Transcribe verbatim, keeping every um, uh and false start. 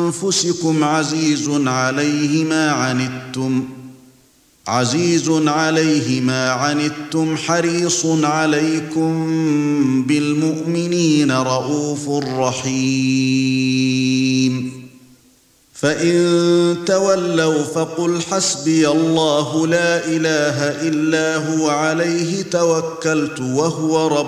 أنفسكم عزيز عليه ما عنتم عزيز عليه ما عنتم حريص عليكم بالمؤمنين رءوف رحيم فإن تولوا فقل حسبي الله لا إله إلا هو عليه توكلت وهو رب